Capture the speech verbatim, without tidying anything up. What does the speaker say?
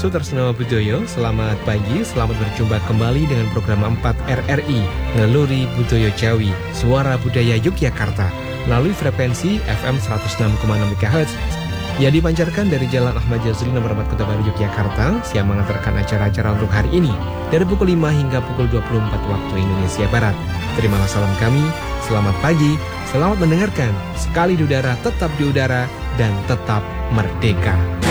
Sutresno Budoyo, selamat pagi, selamat berjumpa kembali dengan program empat R R I, Ngeluri Budoyo Jawi, Suara Budaya Yogyakarta, melalui frekuensi F M seratus enam koma enam MHz, yang dipancarkan dari Jalan Ahmad Yazuli nomor empat Kota Baru Yogyakarta, siap mengantarkan acara-acara untuk hari ini, dari pukul lima hingga pukul dua puluh empat waktu Indonesia Barat. Terimalah salam kami, selamat pagi, selamat mendengarkan, sekali di udara, tetap di udara, dan tetap merdeka.